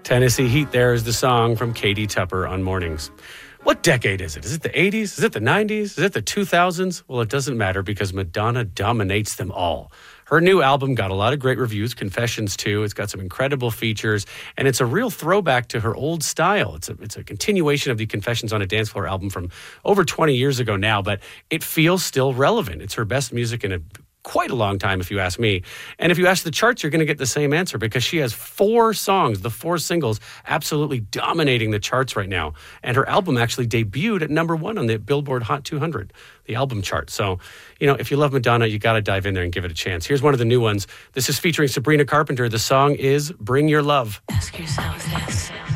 Tennessee Heat there is the song from Katie Tupper on Mornings. What decade is it? Is it the 80s? Is it the 90s? Is it the 2000s? Well, it doesn't matter because Madonna dominates them all. Her new album got a lot of great reviews, Confessions too. It's got some incredible features, and it's a real throwback to her old style. It's a continuation of the Confessions on a Dance Floor album from over 20 years ago now, but it feels still relevant. It's her best music in quite a long time, if you ask me. And if you ask the charts, you're going to get the same answer because she has 4 songs, the 4 singles, absolutely dominating the charts right now. And her album actually debuted at number 1 on the Billboard Hot 200, the album chart. So, if you love Madonna, you got to dive in there and give it a chance. Here's one of the new ones. This is featuring Sabrina Carpenter. The song is Bring Your Love. Ask yourself this.